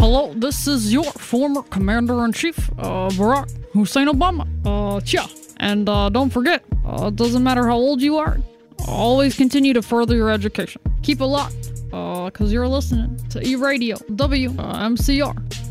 hello, this is your former Commander-in-Chief, Barack Hussein Obama. And don't forget, it doesn't matter how old you are, always continue to further your education. Keep it locked, because you're listening to E-Radio, WMCR.